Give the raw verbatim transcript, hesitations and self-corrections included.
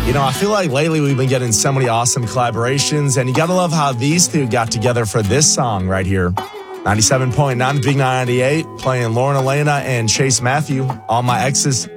You know, I feel like lately we've been getting so many awesome collaborations, and you gotta love how these two got together for this song right here. ninety-seven point nine Big ninety-eight, playing Lauren Elena and Chase Matthew, All My Exes.